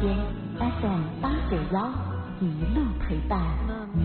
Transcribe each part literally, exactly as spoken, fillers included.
间 F M 八九幺一路陪伴。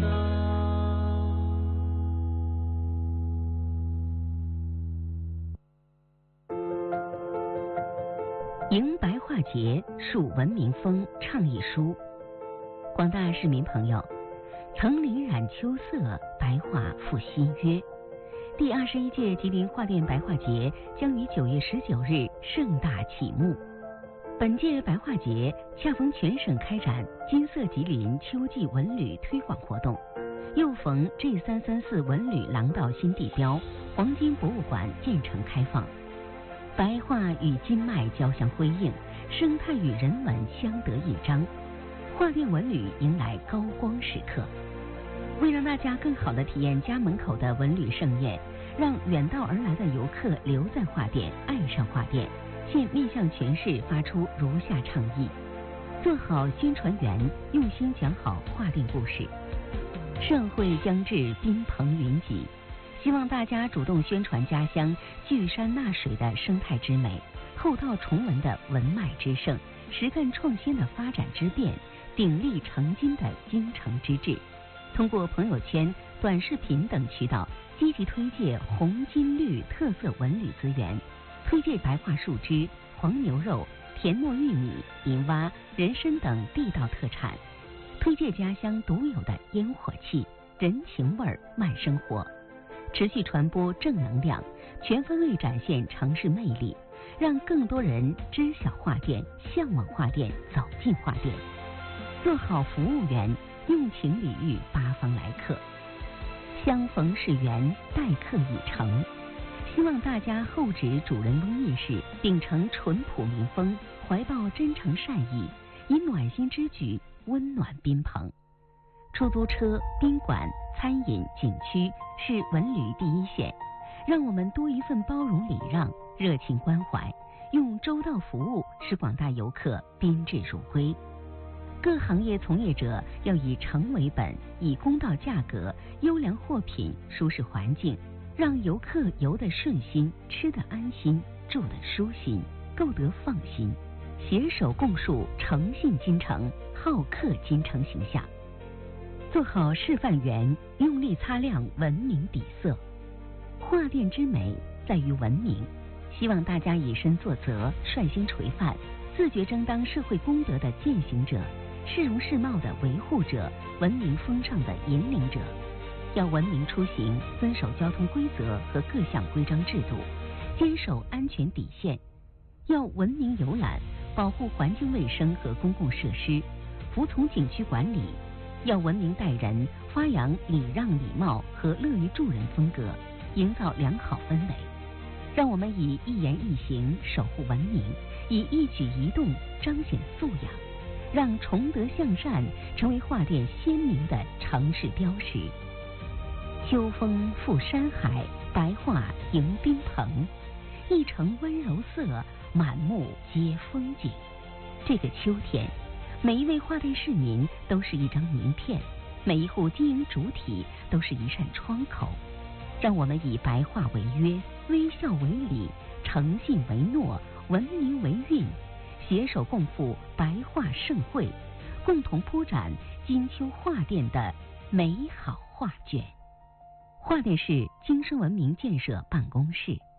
迎白化节，树文明风倡议书。广大市民朋友，层林染秋色，白化复新约。第二十一届吉林画店白化节将于九月十九日盛大启幕。本届白化节恰逢全省开展金色吉林秋季文旅推广活动，又逢 G 三三四文旅廊道新地标黄金博物馆建成开放。白化与金脉交相辉映，生态与人文相得益彰，画店文旅迎来高光时刻。为让大家更好地体验家门口的文旅盛宴，让远道而来的游客留在画店，爱上画店，现面向全市发出如下倡议：做好宣传员，用心讲好画店故事。盛会将至，宾朋云集，希望大家主动宣传家乡聚山纳水的生态之美，厚道崇文的文脉之盛，实干创新的发展之变，鼎力成金的精诚之志。通过朋友圈、短视频等渠道，积极推介红金绿特色文旅资源，推介白化树枝、黄牛肉、甜糯玉米、银蛙、人参等地道特产，推介家乡独有的烟火气、人情味儿、慢生活，持续传播正能量，全方位展现城市魅力，让更多人知晓画店、向往画店、走进画店。做好服务员，用情礼遇八方来客，相逢是缘，待客已成。希望大家厚植主人翁意识，秉承淳朴民风，怀抱真诚善意，以暖心之举温暖宾朋。出租车、宾馆、餐饮、景区是文旅第一线，让我们多一份包容礼让、热情关怀，用周到服务使广大游客宾至如归。各行业从业者要以诚为本，以公道价格、优良货品、舒适环境，让游客游得顺心，吃得安心，住得舒心，购得放心，携手共树诚信金城、好客金城形象。做好示范员，用力擦亮文明底色。画店之美在于文明，希望大家以身作则，率先垂范，自觉争当社会公德的践行者，市容市貌的维护者，文明风尚的引领者。要文明出行，遵守交通规则和各项规章制度，坚守安全底线。要文明游览，保护环境卫生和公共设施，服从景区管理。要文明待人，发扬礼让礼貌和乐于助人风格，营造良好氛围。让我们以一言一行守护文明，以一举一动彰显素养，让崇德向善成为画店鲜明的城市标识。秋风赴山海，白化迎宾朋，一城温柔色，满目皆风景。这个秋天，每一位画店市民都是一张名片，每一户经营主体都是一扇窗口。让我们以白化为约，微笑为礼，诚信为诺，文明为韵，携手共赴白化盛会，共同铺展金秋画店的美好画卷。画店市经生文明建设办公室。